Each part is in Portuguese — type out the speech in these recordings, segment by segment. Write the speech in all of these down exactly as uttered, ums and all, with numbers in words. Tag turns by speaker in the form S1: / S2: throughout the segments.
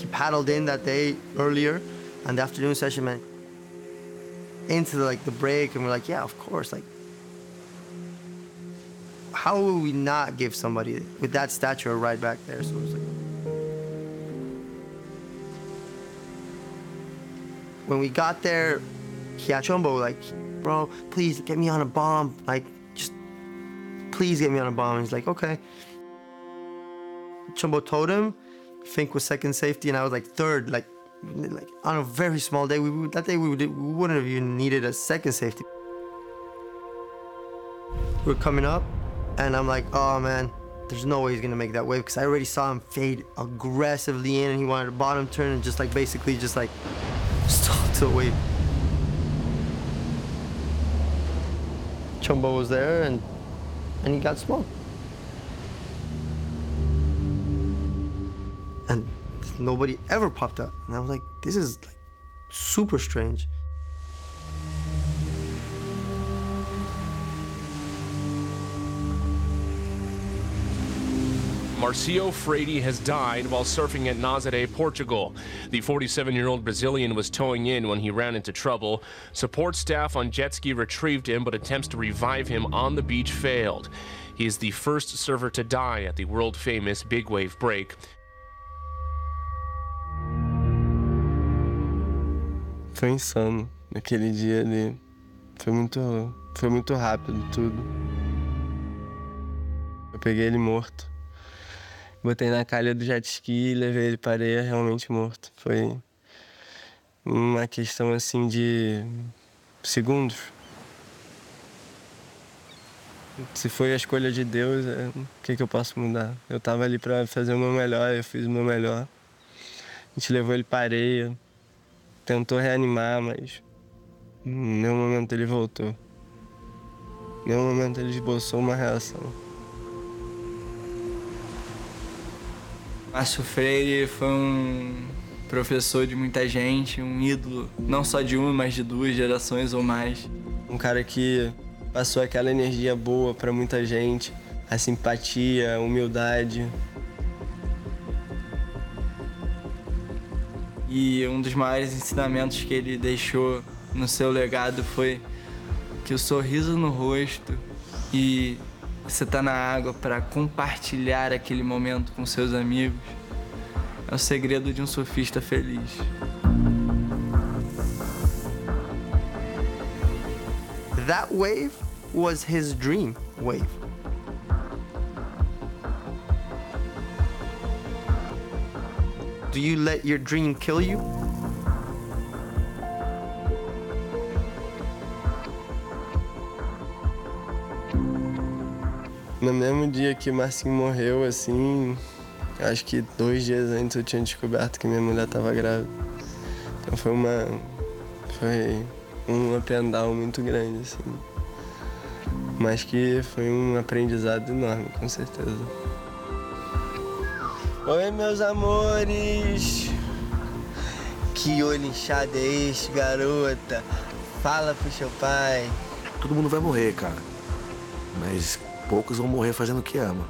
S1: he paddled in that day earlier on the afternoon session, man, into the, like the break, and we're like, yeah, of course, like, how would we not give somebody with that stature a ride back there? So it was like, when we got there, he had Chumbo like, bro, please get me on a bomb, like, just please get me on a bomb. And he's like, okay. Chumbo told him Fink was second safety, and I was like third, like, like on a very small day. We, that day we, would, we wouldn't have even needed a second safety. We were coming up, and I'm like, oh man, there's no way he's gonna make that wave, because I already saw him fade aggressively in, and he wanted a bottom turn and just like basically just like stall to the wave. Chumbo was there, and and he got smoked. And nobody ever popped up. And I was like, this is like super strange.
S2: Marcio Freire has died while surfing at Nazaré, Portugal. The forty-seven-year-old Brazilian was towing in when he ran into trouble. Support staff on jet ski retrieved him, but attempts to revive him on the beach failed. He is the first surfer to die at the world-famous big wave break.
S3: Foi insano. Naquele dia ali foi muito, foi muito rápido tudo. Eu peguei ele morto. Botei na calha do jet ski e levei ele para areia realmente morto. Foi uma questão assim de segundos. Se foi a escolha de Deus, é... o que, que eu posso mudar? Eu estava ali para fazer o meu melhor, eu fiz o meu melhor. A gente levou ele para areia, tentou reanimar, mas em nenhum momento ele voltou. Em nenhum momento ele esboçou uma reação.
S4: Marcio Freire foi um professor de muita gente, um ídolo, não só de uma, mas de duas gerações ou mais.
S3: Um cara que passou aquela energia boa para muita gente, a simpatia, a humildade.
S4: E um dos maiores ensinamentos que ele deixou no seu legado foi que o sorriso no rosto e você tá na água para compartilhar aquele momento com seus amigos é o segredo de um surfista feliz.
S1: That wave was his dream wave. Do you let your dream kill you?
S3: No mesmo dia que Marcinho morreu, assim, acho que dois dias antes eu tinha descoberto que minha mulher estava grávida. Então foi uma... foi um up and down muito grande, assim. Mas que foi um aprendizado enorme, com certeza. Oi, meus amores! Que olho inchado é este, garota? Fala pro seu pai.
S5: Todo mundo vai morrer, cara. Mas poucos vão morrer fazendo o que ama.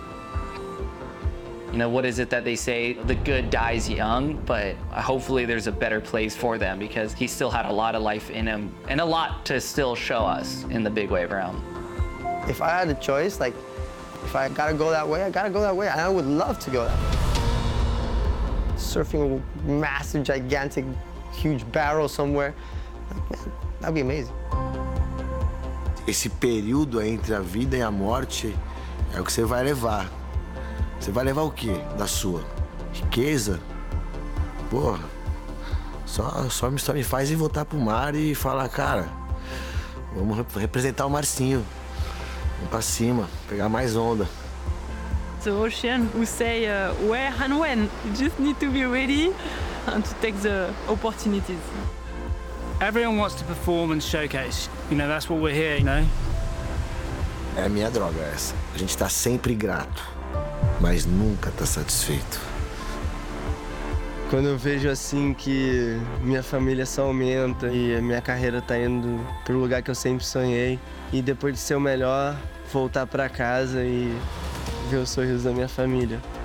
S6: You know, what is it that they say? The good dies young, but hopefully there's a better place for them because he still had a lot of life in him and a lot to still show us in the big wave realm.
S1: If I had a choice, like, if I gotta go that way, I gotta go that way. And I would love to go that way. Surfing a massive, gigantic, huge barrel somewhere, like, man, that'd be amazing.
S5: Esse período entre a vida e a morte é o que você vai levar. Você vai levar o quê da sua? Riqueza? Porra, só, só, só me faz ir voltar pro mar e falar, cara, vamos representar o Marcinho. Vamos pra cima, pegar mais onda.
S7: The ocean will say uh, where and when. You just need to be ready and to take the opportunities.
S8: Everyone wants to perform and showcase. You know, that's what we're here, you know?
S5: É a minha droga essa. A gente tá sempre grato, mas nunca tá satisfeito.
S3: Quando eu vejo assim que minha família só aumenta e a minha carreira tá indo pro lugar que eu sempre sonhei, e depois de ser o melhor, voltar pra casa e ver o sorriso da minha família.